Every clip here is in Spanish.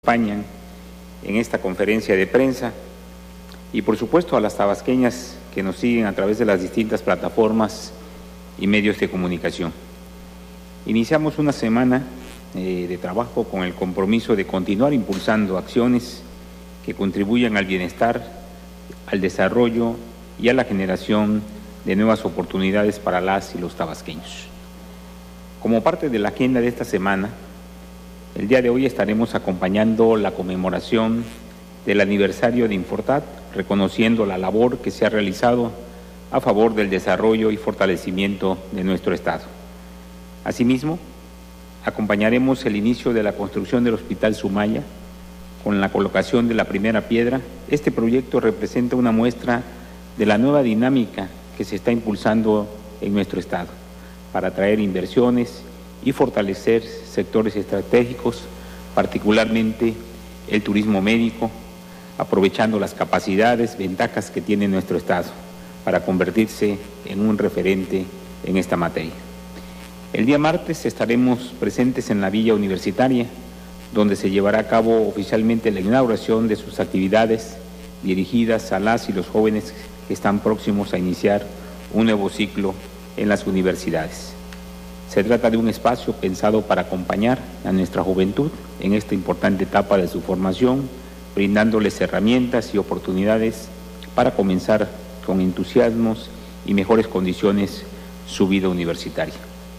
Acompañan en esta conferencia de prensa y por supuesto a las tabasqueñas que nos siguen a través de las distintas plataformas y medios de comunicación. Iniciamos una semana de trabajo con el compromiso de continuar impulsando acciones que contribuyan al bienestar, al desarrollo y a la generación de nuevas oportunidades para las y los tabasqueños. Como parte de la agenda de esta semana, el día de hoy estaremos acompañando la conmemoración del aniversario de Infortat, reconociendo la labor que se ha realizado a favor del desarrollo y fortalecimiento de nuestro Estado. Asimismo, acompañaremos el inicio de la construcción del Hospital Sumaya con la colocación de la primera piedra. Este proyecto representa una muestra de la nueva dinámica que se está impulsando en nuestro Estado para atraer inversiones y fortalecer sectores estratégicos, particularmente el turismo médico, aprovechando las capacidades, ventajas que tiene nuestro Estado para convertirse en un referente en esta materia. El día martes estaremos presentes en la Villa Universitaria, donde se llevará a cabo oficialmente la inauguración de sus actividades dirigidas a las y los jóvenes que están próximos a iniciar un nuevo ciclo en las universidades. Se trata de un espacio pensado para acompañar a nuestra juventud en esta importante etapa de su formación, brindándoles herramientas y oportunidades para comenzar con entusiasmos y mejores condiciones su vida universitaria.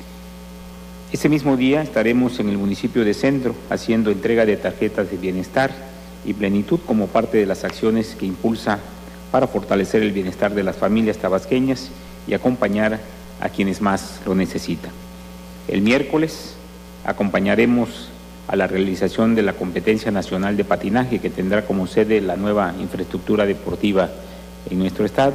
Ese mismo día estaremos en el municipio de Centro haciendo entrega de tarjetas de bienestar y plenitud como parte de las acciones que impulsa para fortalecer el bienestar de las familias tabasqueñas y acompañar a quienes más lo necesitan. El miércoles acompañaremos a la realización de la competencia nacional de patinaje que tendrá como sede la nueva infraestructura deportiva en nuestro estado.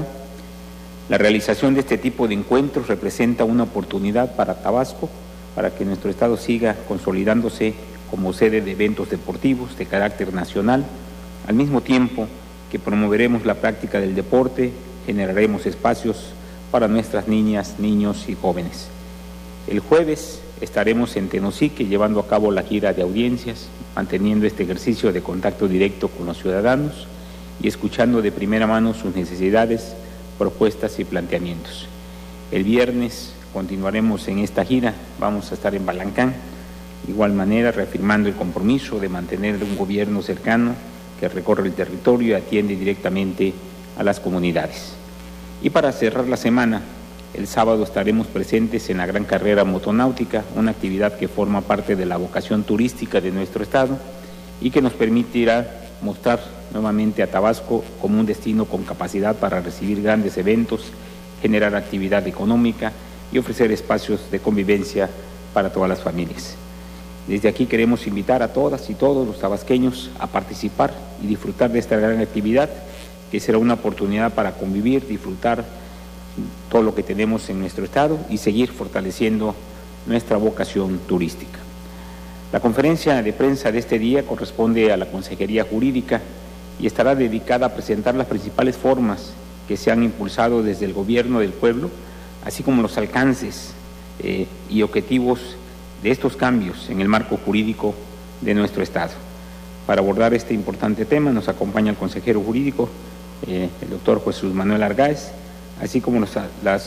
La realización de este tipo de encuentros representa una oportunidad para Tabasco, para que nuestro estado siga consolidándose como sede de eventos deportivos de carácter nacional, al mismo tiempo que promoveremos la práctica del deporte, generaremos espacios para nuestras niñas, niños y jóvenes. El jueves estaremos en Tenosique llevando a cabo la gira de audiencias, manteniendo este ejercicio de contacto directo con los ciudadanos y escuchando de primera mano sus necesidades, propuestas y planteamientos. El viernes continuaremos en esta gira, vamos a estar en Balancán, de igual manera reafirmando el compromiso de mantener un gobierno cercano que recorre el territorio y atiende directamente a las comunidades. Y para cerrar la semana, el sábado estaremos presentes en la Gran Carrera Motonáutica, una actividad que forma parte de la vocación turística de nuestro estado y que nos permitirá mostrar nuevamente a Tabasco como un destino con capacidad para recibir grandes eventos, generar actividad económica y ofrecer espacios de convivencia para todas las familias. Desde aquí queremos invitar a todas y todos los tabasqueños a participar y disfrutar de esta gran actividad, que será una oportunidad para convivir, disfrutar todo lo que tenemos en nuestro estado y seguir fortaleciendo nuestra vocación turística. La conferencia de prensa de este día corresponde a la Consejería Jurídica y estará dedicada a presentar las principales formas que se han impulsado desde el gobierno del pueblo, así como los alcances y objetivos de estos cambios en el marco jurídico de nuestro estado. Para abordar este importante tema nos acompaña el consejero jurídico, el doctor Jesús Manuel Argáez, así como la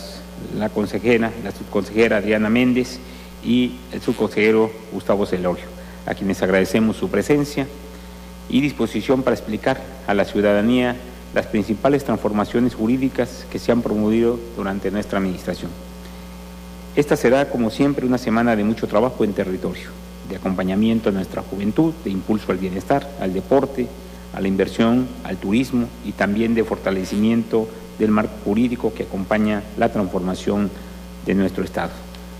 subconsejera Adriana Méndez y el subconsejero Gustavo Celorio, a quienes agradecemos su presencia y disposición para explicar a la ciudadanía las principales transformaciones jurídicas que se han promovido durante nuestra administración. Esta será, como siempre, una semana de mucho trabajo en territorio, de acompañamiento a nuestra juventud, de impulso al bienestar, al deporte, a la inversión, al turismo y también de fortalecimiento del marco jurídico que acompaña la transformación de nuestro estado.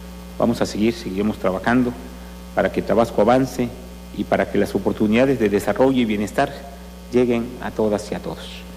Seguiremos trabajando para que Tabasco avance y para que las oportunidades de desarrollo y bienestar lleguen a todas y a todos.